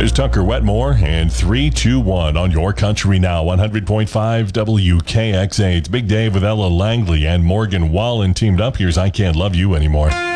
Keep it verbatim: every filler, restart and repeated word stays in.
There's Tucker Wetmore and three two one on your country now. one hundred point five W K X A. It's Big Dave with Ella Langley and Morgan Wallen teamed up. Here's I Can't Love You Anymore.